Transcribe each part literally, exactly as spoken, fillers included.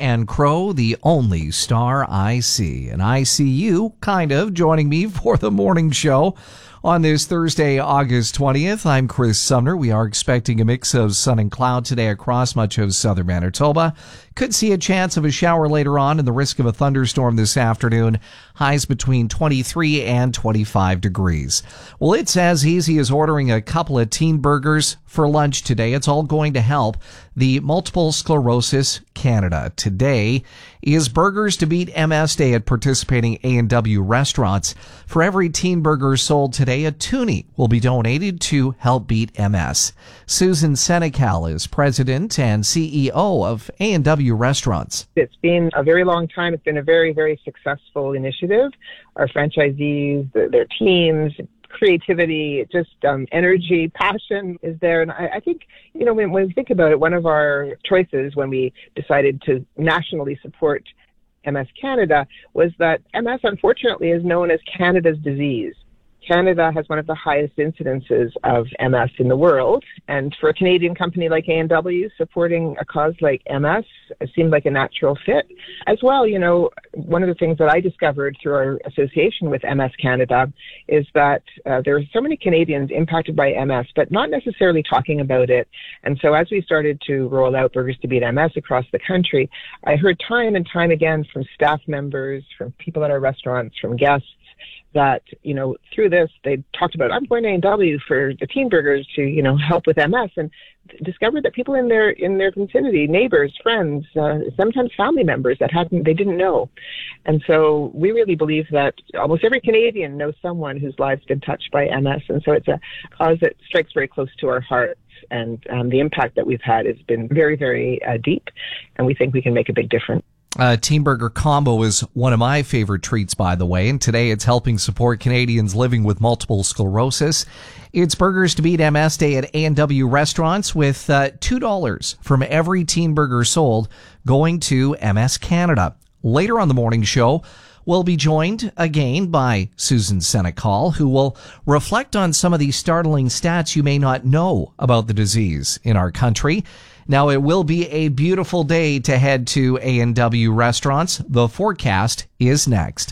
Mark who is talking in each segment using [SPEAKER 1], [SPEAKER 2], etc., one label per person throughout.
[SPEAKER 1] and Crow, the only star I see. And I see you, kind of, joining me for the morning show. On this Thursday, August twentieth, I'm Chris Sumner. We are expecting a mix of sun and cloud today across much of southern Manitoba. Could see a chance of a shower later on and the risk of a thunderstorm this afternoon. Highs between twenty-three and twenty-five degrees. Well, it's as easy as ordering a couple of teen burgers for lunch today. It's all going to help the Multiple Sclerosis Canada. Today is Burgers to Beat M S Day at participating A and W restaurants. For every teen burger sold today, a toonie will be donated to help beat M S. Susan Senecal is president and C E O of A and W Restaurants.
[SPEAKER 2] It's been a very long time. It's been a very, very successful initiative. Our franchisees, their teams, creativity, just um, energy, passion is there. And I, I think, you know, when, when we think about it, one of our choices when we decided to nationally support M S Canada was that M S, unfortunately, is known as Canada's disease. Canada has one of the highest incidences of M S in the world, and for a Canadian company like A and W, supporting a cause like M S seemed like a natural fit. As well, you know, one of the things that I discovered through our association with M S Canada is that uh, there are so many Canadians impacted by M S, but not necessarily talking about it. And so as we started to roll out Burgers to Beat M S across the country, I heard time and time again from staff members, from people at our restaurants, from guests, that, you know, through this, they talked about, I'm going to A and W for the teen burgers to, you know, help with M S, and discovered that people in their in their vicinity, neighbors, friends, uh, sometimes family members that hadn't, they didn't know. And so we really believe that almost every Canadian knows someone whose lives been touched by M S. And so it's a cause that strikes very close to our hearts. And um, the impact that we've had has been very, very uh, deep. And we think we can make a big difference.
[SPEAKER 1] Uh, Teen Burger Combo is one of my favorite treats, by the way, and today it's helping support Canadians living with multiple sclerosis. It's Burgers to Beat M S Day at A and W restaurants with uh, two dollars from every teen burger sold going to M S Canada. Later on the morning show, we'll be joined again by Susan Senecal, who will reflect on some of the startling stats you may not know about the disease in our country. Now, it will be a beautiful day to head to A and W restaurants. The forecast is next.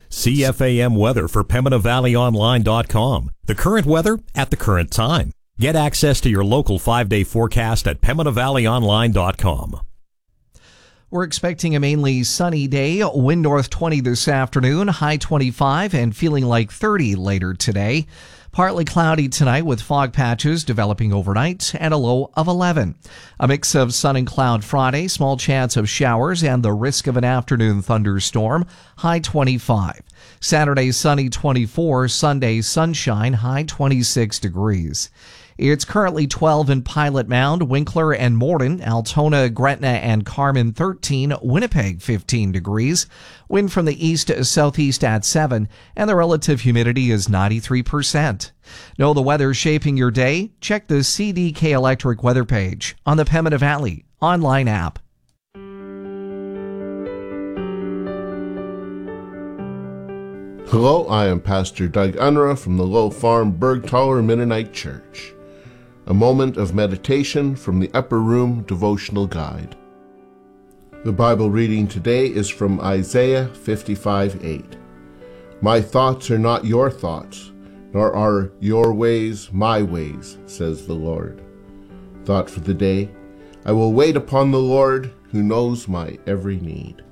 [SPEAKER 3] C F A M weather for Pembina Valley Online dot com. The current weather at the current time. Get access to your local five-day forecast at Pembina Valley Online dot com.
[SPEAKER 1] We're expecting a mainly sunny day, wind north twenty this afternoon, high twenty-five, and feeling like thirty later today. Partly cloudy tonight with fog patches developing overnight and a low of eleven. A mix of sun and cloud Friday, small chance of showers and the risk of an afternoon thunderstorm, high twenty-five. Saturday sunny twenty-four, Sunday sunshine, high twenty-six degrees. It's currently twelve in Pilot Mound, Winkler and Morden, Altona, Gretna and Carman thirteen, Winnipeg fifteen degrees. Wind from the east to southeast at seven, and the relative humidity is ninety-three percent. Know the weather shaping your day? Check the C D K Electric weather page on the Pembina Valley online app.
[SPEAKER 4] Hello, I am Pastor Doug Unruh from the Low Farm Bergtaler Mennonite Church. A moment of meditation from the Upper Room Devotional Guide. The Bible reading today is from Isaiah fifty-five eight. My thoughts are not your thoughts, nor are your ways my ways, says the Lord. Thought for the day, I will wait upon the Lord who knows my every need.